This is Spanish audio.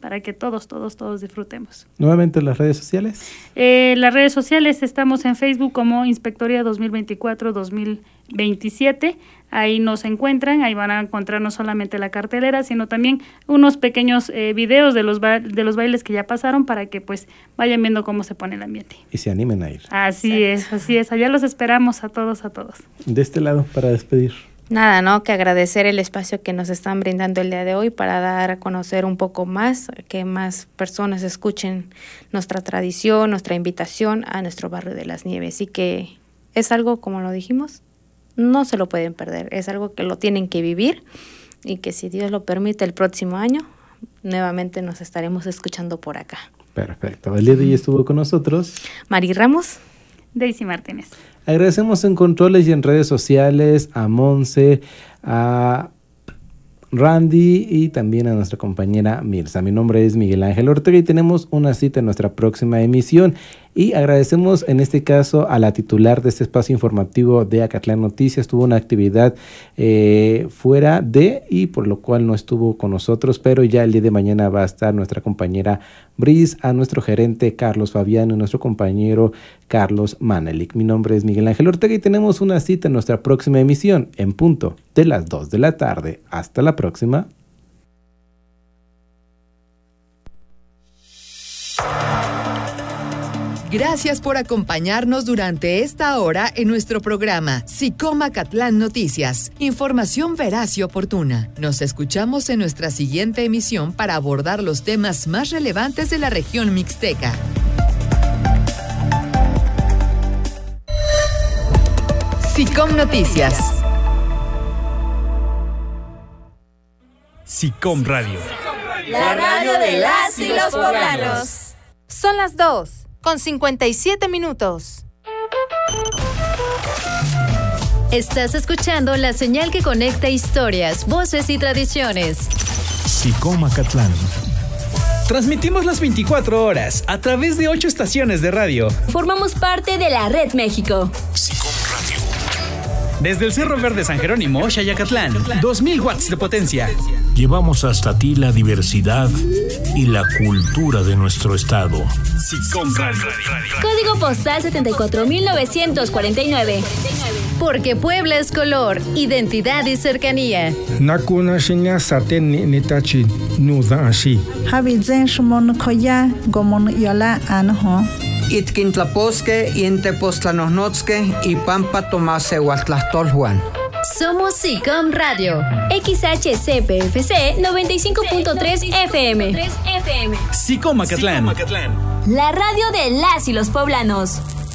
para que todos disfrutemos. Nuevamente las redes sociales. Las redes sociales, estamos en Facebook como Inspectoría 2024-2027. Ahí nos encuentran, ahí van a encontrar no solamente la cartelera, sino también unos pequeños videos de los bailes que ya pasaron para que pues vayan viendo cómo se pone el ambiente. Y se animen a ir. Así es. Allá los esperamos a todos. De este lado, para despedir. Nada, ¿no? Que agradecer el espacio que nos están brindando el día de hoy para dar a conocer un poco más, que más personas escuchen nuestra tradición, nuestra invitación a nuestro barrio de Las Nieves. Y que es algo, como lo dijimos, no se lo pueden perder. Es algo que lo tienen que vivir y que si Dios lo permite el próximo año, nuevamente nos estaremos escuchando por acá. Perfecto. El día de hoy estuvo con nosotros Mari Ramos. Daisy Martínez. Agradecemos en controles y en redes sociales a Monse, a Randy y también a nuestra compañera Mirza. Mi nombre es Miguel Ángel Ortega y tenemos una cita en nuestra próxima emisión. Y agradecemos en este caso a la titular de este espacio informativo de Acatlán Noticias. Tuvo una actividad fuera de y por lo cual no estuvo con nosotros, pero ya el día de mañana va a estar nuestra compañera Brice, a nuestro gerente Carlos Fabiano y nuestro compañero Carlos Manelik. Mi nombre es Miguel Ángel Ortega y tenemos una cita en nuestra próxima emisión en punto de las 2 de la tarde. Hasta la próxima. Gracias por acompañarnos durante esta hora en nuestro programa SICOM Acatlán Noticias. Información veraz y oportuna. Nos escuchamos en nuestra siguiente emisión para abordar los temas más relevantes de la región mixteca. SICOM Noticias. SICOM Radio. La radio de las y los poblanos. Son las 2:57. Estás escuchando la señal que conecta historias, voces y tradiciones. SICOM Acatlán. Transmitimos las 24 horas a través de 8 estaciones de radio. Formamos parte de la Red México. SICOM Radio. Desde el Cerro Verde San Jerónimo, Xayacatlán, 2000 watts de potencia. Llevamos hasta ti la diversidad y la cultura de nuestro estado. SICOM Radio. Código postal 74949. Porque Puebla es color, identidad y cercanía. Nakuna shinya saten nitachi nuda ashi. Habizen shumon koya gomon yola anho. Itkintlaposque, Intepostlanosnotzque y Pampa Tomase Huatlastolhuan. Somos SICOM Radio. XHCPFC 95.3 FM. SICOM Acatlán. La radio de las y los poblanos.